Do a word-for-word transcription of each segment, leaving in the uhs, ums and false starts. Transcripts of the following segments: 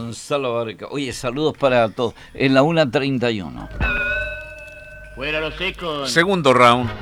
Gonzalo Barca. Oye, saludos para todos. En la una treinta y uno. Fuera los secos. Segundo round.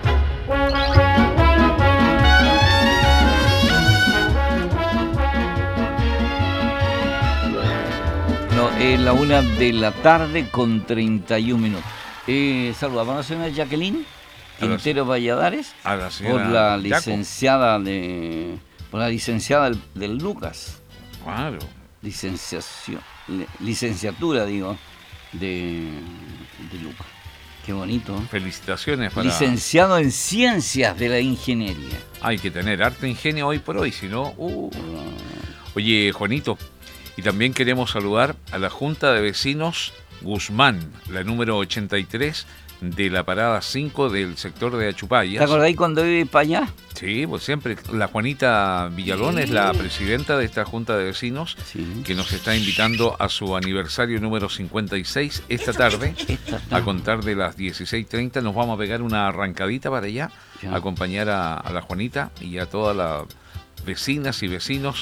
No, en la una de la tarde con treinta y un minutos. Eh, saludamos a la señora Jacqueline Quintero Valladares, a la por la Yaco. licenciada de por la licenciada del, del Lucas. Claro. Licenciación, licenciatura digo, de, de Lucas. Qué bonito. ¿eh? Felicitaciones para... Licenciado en Ciencias de la Ingeniería. Hay que tener harto ingenio hoy por hoy, si no... Uh. Oye, Juanito, y también queremos saludar a la Junta de Vecinos Guzmán, la número ochenta y tres de la parada cinco del sector de Achupayas. ¿Te acordáis cuando iba para allá? Sí, pues siempre. La Juanita Villalón sí. es la presidenta de esta Junta de Vecinos, sí. que nos está invitando a su aniversario número cincuenta y seis esta tarde, esta tarde. A contar de las dieciséis treinta. Nos vamos a pegar una arrancadita para allá, ya. a acompañar a, a la Juanita y a todas las vecinas y vecinos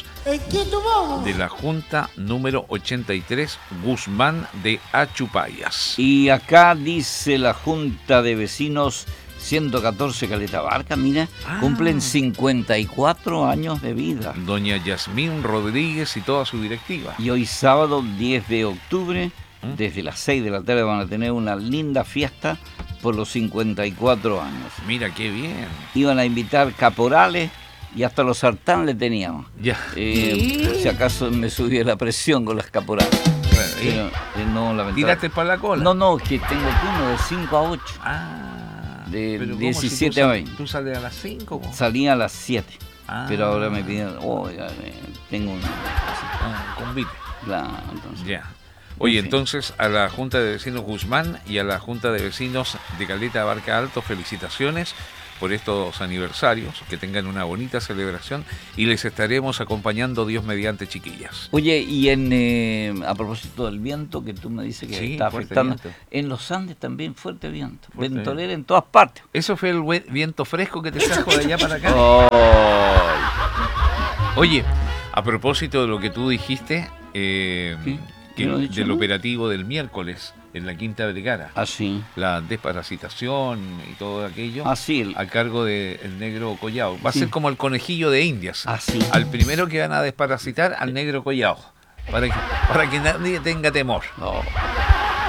de la Junta número ochenta y tres Guzmán de Achupayas. Y acá dice la Junta de Vecinos ciento catorce Caleta Barca, mira, ah. cumplen cincuenta y cuatro años de vida. Doña Yasmín Rodríguez y toda su directiva. Y hoy sábado diez de octubre, ¿Mm? desde las seis de la tarde van a tener una linda fiesta por los cincuenta y cuatro años. Mira, qué bien. Iban a invitar caporales y hasta los sartán le teníamos. Ya. Eh, por si acaso me subía la presión con las caporales. Bueno, Pero, eh, no, lamentablemente. ¿Tiraste para la cola? No, no, que tengo turno de cinco a ocho. Ah. De diecisiete si tú a veinte. ¿Tú sales a las cinco? Salía a las siete. Ah. Pero ahora me piden, oh, ya, eh, tengo una... Ah, convite. Claro, entonces. Ya. Oye, en fin. Entonces a la Junta de Vecinos Guzmán y a la Junta de Vecinos de Caleta Barca Alto, felicitaciones por estos aniversarios, que tengan una bonita celebración y les estaremos acompañando Dios mediante, chiquillas. Oye, y en eh, a propósito del viento que tú me dices que sí, está afectando, viento. En los Andes también fuerte viento, fuerte ventolera en todas partes. ¿Eso fue el viento fresco que te trajo de allá para acá? Oh. Oye, a propósito de lo que tú dijiste, eh, que, ¿No dicho, del no? operativo del miércoles en la Quinta Vergara, Ah, sí. la desparasitación y todo aquello, Ah, sí. a cargo del negro Collao. Va sí. a ser como el conejillo de Indias. Ah, sí. Al primero que van a desparasitar, al negro Collao, para que, para que nadie tenga temor. No.